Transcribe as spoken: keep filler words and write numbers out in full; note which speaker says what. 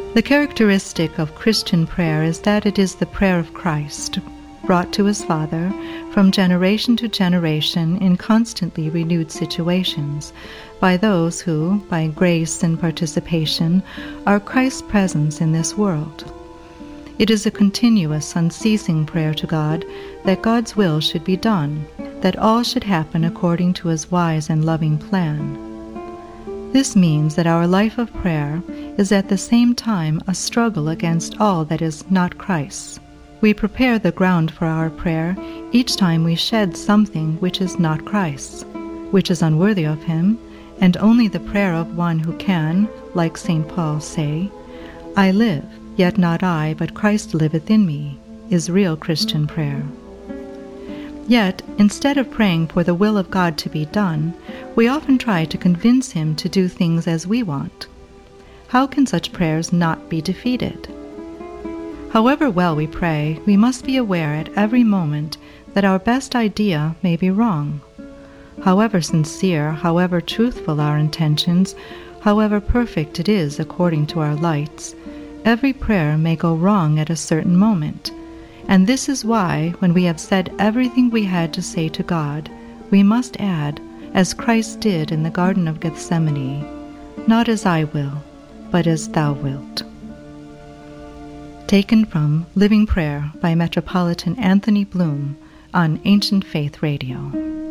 Speaker 1: The characteristic of Christian prayer is that it is the prayer of Christ, brought to his Father from generation to generation in constantly renewed situations, by those who, by grace and participation, are Christ's presence in this world. It is a continuous, unceasing prayer to God that God's will should be done, that all should happen according to his wise and loving plan. This means that our life of prayer is at the same time a struggle against all that is not Christ's. We prepare the ground for our prayer each time we shed something which is not Christ's, which is unworthy of him, and only the prayer of one who can, like Saint Paul, say, "I live, yet not I, but Christ liveth in me," is real Christian prayer. Yet, instead of praying for the will of God to be done, we often try to convince him to do things as we want. How can such prayers not be defeated? However well we pray, we must be aware at every moment that our best idea may be wrong. However sincere, however truthful our intentions, however perfect it is according to our lights, every prayer may go wrong at a certain moment. And this is why, when we have said everything we had to say to God, we must add, as Christ did in the Garden of Gethsemane, "Not as I will, but as thou wilt." Taken from Living Prayer by Metropolitan Anthony Bloom on Ancient Faith Radio.